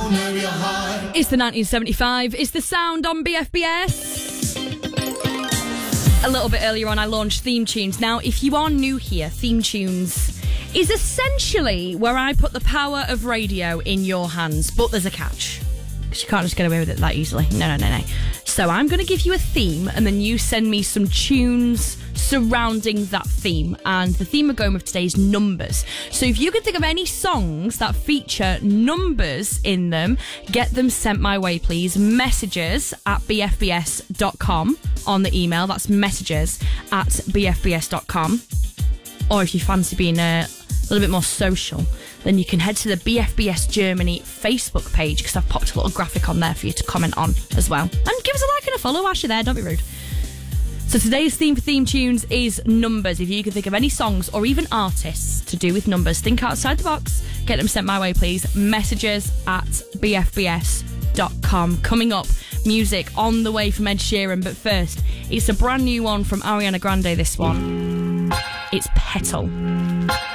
It's the 1975. It's the sound on BFBS. A little bit earlier on, I launched Theme Tunes. Now, if you are new here, Theme Tunes is essentially where I put the power of radio in your hands. But there's a catch, because you can't just get away with it that easily. No. So I'm going to give you a theme, and then you send me some tunes surrounding that theme. And the theme we're going with today is numbers. So if you can think of any songs that feature numbers in them, get them sent my way, please. Messages at bfbs.com on the email. That's messages at bfbs.com. Or if you fancy being a little bit more social, then you can head to the BFBS Germany Facebook page, because I've popped a little graphic on there for you to comment on as well. And give us a like and a follow whilst you're there, don't be rude. So today's theme for Theme Tunes is numbers. If you can think of any songs or even artists to do with numbers, think outside the box, get them sent my way, please. Messages at bfbs.com. Coming up, music on the way from Ed Sheeran, but first, it's a brand new one from Ariana Grande, this one. It's Petal.